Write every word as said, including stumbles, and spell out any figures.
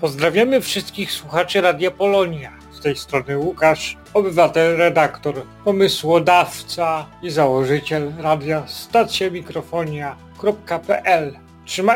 Pozdrawiamy wszystkich słuchaczy Radia Polonia. Z tej strony Łukasz, obywatel, redaktor, pomysłodawca i założyciel radia stacja mikrofonia kropka p l. Trzymajcie